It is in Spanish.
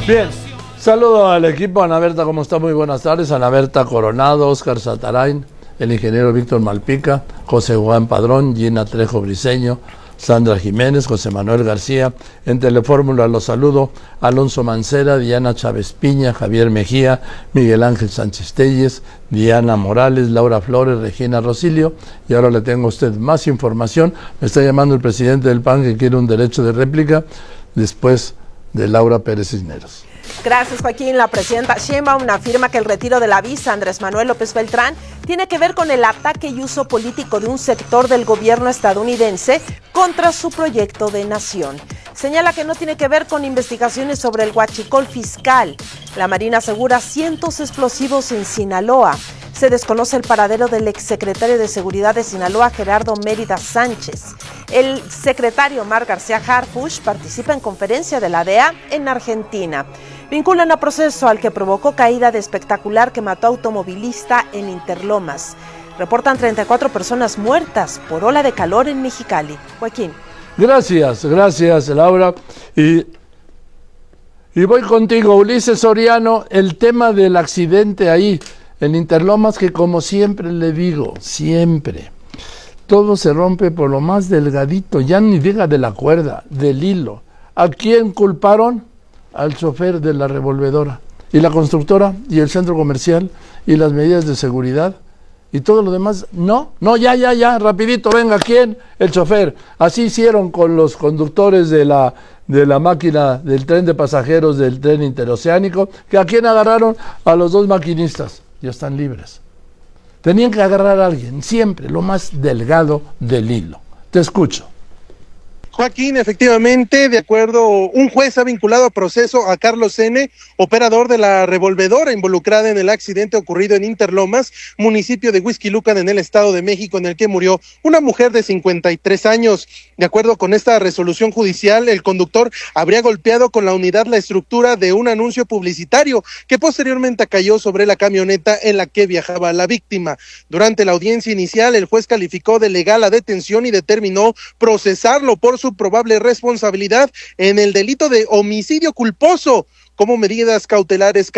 Bien, saludo al equipo. Ana Berta, ¿cómo está? Muy buenas tardes. Ana Berta Coronado, Óscar Satarain, el ingeniero Víctor Malpica, José Juan Padrón, Gina Trejo Briceño, Sandra Jiménez, José Manuel García. En Telefórmula los saludo Alonso Mancera, Diana Chávez Piña, Javier Mejía, Miguel Ángel Sánchez Telles, Diana Morales, Laura Flores, Regina Rosilio. Y ahora le tengo a usted más información. Me está llamando el presidente del PAN que quiere un derecho de réplica después de Laura Pérez Cisneros. Gracias, Joaquín. La presidenta Sheinbaum afirma que el retiro de la visa Andrés Manuel López Beltrán tiene que ver con el ataque y uso político de un sector del gobierno estadounidense contra su proyecto de nación. Señala que no tiene que ver con investigaciones sobre el huachicol fiscal. La Marina asegura cientos explosivos en Sinaloa. Se desconoce el paradero del exsecretario de Seguridad de Sinaloa, Gerardo Mérida Sánchez. El secretario Omar García Harfuch participa en conferencia de la DEA en Argentina. Vinculan a proceso al que provocó caída de espectacular que mató a automovilista en Interlomas. Reportan 34 personas muertas por ola de calor en Mexicali. Joaquín. Gracias Laura. Y voy contigo, Ulises Soriano, el tema del accidente ahí en Interlomas, que como siempre le digo, siempre, todo se rompe por lo más delgadito, ya ni diga de la cuerda, del hilo. ¿A quién culparon? Al chofer de la revolvedora. Y la constructora, y el centro comercial, y las medidas de seguridad, y todo lo demás. No, ya, rapidito, venga, ¿quién? El chofer. Así hicieron con los conductores de la máquina del tren de pasajeros del tren interoceánico, que ¿a quién agarraron? A los dos maquinistas. Ya están libres. Tenían que agarrar a alguien, siempre, lo más delgado del hilo. Te escucho. Joaquín, efectivamente, de acuerdo, un juez ha vinculado a proceso a Carlos N., operador de la revolvedora involucrada en el accidente ocurrido en Interlomas, municipio de Huixquilucan, en el Estado de México, en el que murió una mujer de 53 años. De acuerdo con esta resolución judicial, el conductor habría golpeado con la unidad la estructura de un anuncio publicitario que posteriormente cayó sobre la camioneta en la que viajaba la víctima. Durante la audiencia inicial, el juez calificó de legal la detención y determinó procesarlo por su probable responsabilidad en el delito de homicidio culposo como medidas cautelares